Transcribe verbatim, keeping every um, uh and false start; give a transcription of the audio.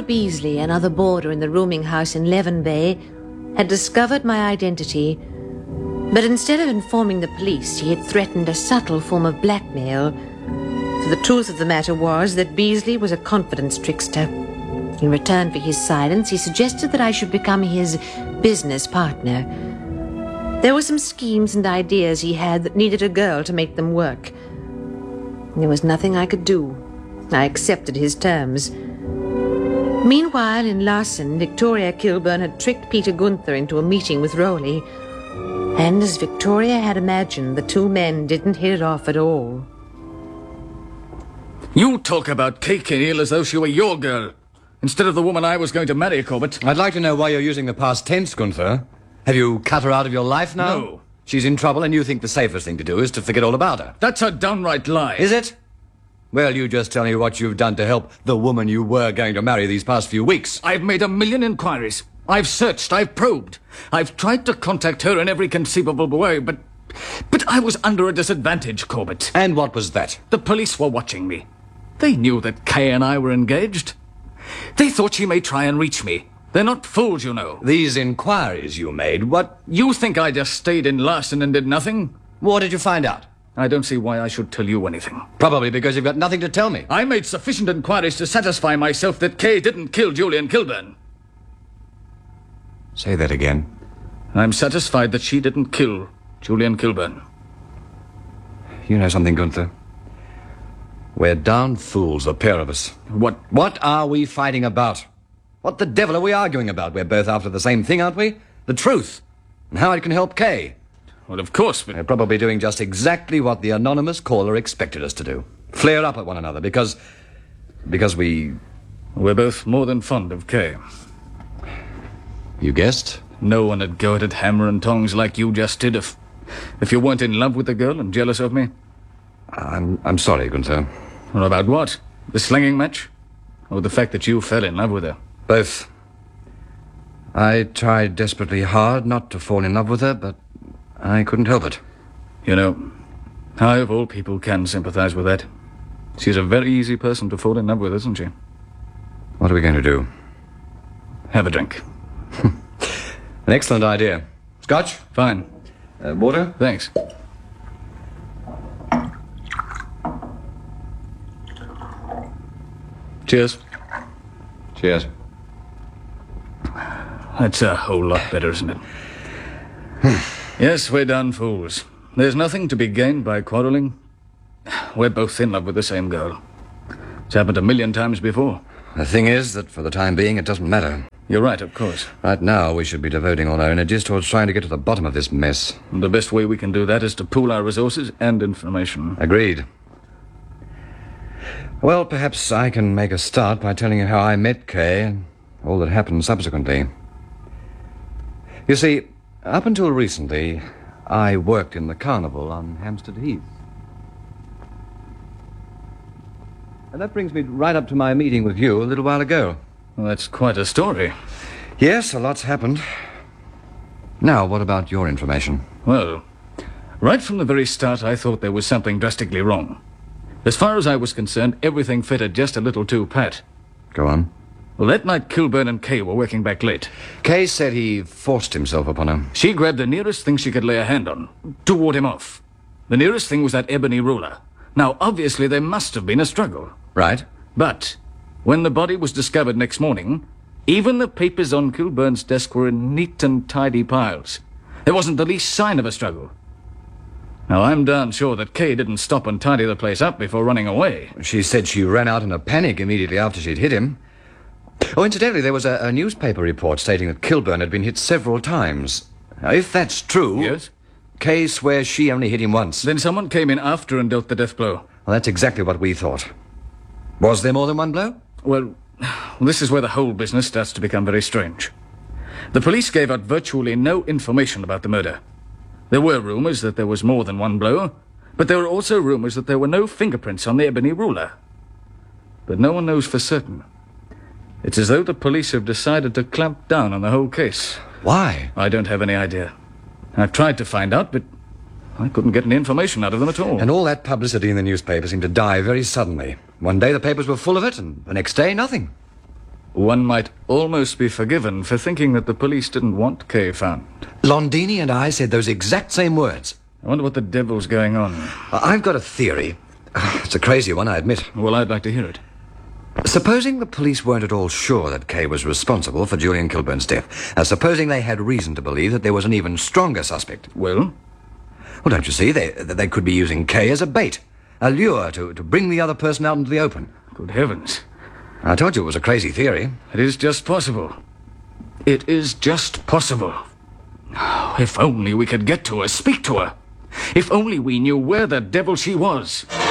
Lord Beasley, another boarder in the rooming house in Leven Bay, had discovered my identity, but instead of informing the police, he had threatened a subtle form of blackmail. For the truth of the matter was that Beasley was a confidence trickster. In return for his silence, he suggested that I should become his business partner. There were some schemes and ideas he had that needed a girl to make them work. There was nothing I could do. I accepted his terms. Meanwhile, in Larson, Victoria Kilburn had tricked Peter Gunther into a meeting with Rowley. And as Victoria had imagined, the two men didn't hit it off at all. You talk about Kay Kinneal as though she were your girl, instead of the woman I was going to marry, Corbett. I'd like to know why you're using the past tense, Gunther. Have you cut her out of your life now? No. She's in trouble and you think the safest thing to do is to forget all about her. That's a downright lie. Is it? Well, you just tell me what you've done to help the woman you were going to marry these past few weeks. I've made a million inquiries. I've searched, I've probed. I've tried to contact her in every conceivable way, but... But I was under a disadvantage, Corbett. And what was that? The police were watching me. They knew that Kay and I were engaged. They thought she may try and reach me. They're not fools, you know. These inquiries you made, what... You think I just stayed in Larson and did nothing? What did you find out? I don't see why I should tell you anything. Probably because you've got nothing to tell me. I made sufficient inquiries to satisfy myself that Kay didn't kill Julian Kilburn. Say that again. I'm satisfied that she didn't kill Julian Kilburn. You know something, Gunther? We're down fools, the pair of us. What? What are we fighting about? What the devil are we arguing about? We're both after the same thing, aren't we? The truth. And how it can help Kay. Well, of course, but... We're probably doing just exactly what the anonymous caller expected us to do. Flare up at one another because... Because we... We're both more than fond of Kay. You guessed? No one would go at it hammer and tongs like you just did if... If you weren't in love with the girl and jealous of me. I'm... I'm sorry, Gunther. Well, about what? The slinging match? Or the fact that you fell in love with her? Both. I tried desperately hard not to fall in love with her, but I couldn't help it. You know, I of all people can sympathize with that. She's a very easy person to fall in love with, isn't she? What are we going to do? Have a drink. An excellent idea. Scotch? Fine. Uh, water? Thanks. Cheers. Cheers. That's a whole lot better, isn't it? Yes, we're done fools. There's nothing to be gained by quarreling. We're both in love with the same girl. It's happened a million times before. The thing is that for the time being, it doesn't matter. You're right, of course. Right now, we should be devoting all our energies towards trying to get to the bottom of this mess. And the best way we can do that is to pool our resources and information. Agreed. Well, perhaps I can make a start by telling you how I met Kay and all that happened subsequently. You see, up until recently, I worked in the carnival on Hampstead Heath. And that brings me right up to my meeting with you a little while ago. Well, that's quite a story. Yes, a lot's happened. Now, what about your information? Well, right from the very start, I thought there was something drastically wrong. As far as I was concerned, everything fitted just a little too pat. Go on. Well, that night Kilburn and Kay were working back late. Kay said he forced himself upon her. She grabbed the nearest thing she could lay a hand on to ward him off. The nearest thing was that ebony ruler. Now, obviously, there must have been a struggle. Right. But when the body was discovered next morning, even the papers on Kilburn's desk were in neat and tidy piles. There wasn't the least sign of a struggle. Now, I'm darn sure that Kay didn't stop and tidy the place up before running away. She said she ran out in a panic immediately after she'd hit him. Oh, incidentally, there was a, a newspaper report stating that Kilburn had been hit several times. Now, if that's true... Yes? Kay swears she only hit him once. Then someone came in after and dealt the death blow. Well, that's exactly what we thought. Was there more than one blow? Well, this is where the whole business starts to become very strange. The police gave out virtually no information about the murder. There were rumors that there was more than one blow, but there were also rumors that there were no fingerprints on the ebony ruler. But no one knows for certain. It's as though the police have decided to clamp down on the whole case. Why? I don't have any idea. I've tried to find out, but I couldn't get any information out of them at all. And all that publicity in the newspaper seemed to die very suddenly. One day the papers were full of it, and the next day, nothing. One might almost be forgiven for thinking that the police didn't want Kay found. Londini and I said those exact same words. I wonder what the devil's going on. I've got a theory. It's a crazy one, I admit. Well, I'd like to hear it. Supposing the police weren't at all sure that Kay was responsible for Julian Kilburn's death, uh, supposing they had reason to believe that there was an even stronger suspect. Well? Well, don't you see? They, they could be using Kay as a bait, a lure to, to bring the other person out into the open. Good heavens. I told you it was a crazy theory. It is just possible. It is just possible. If only we could get to her, speak to her. If only we knew where the devil she was.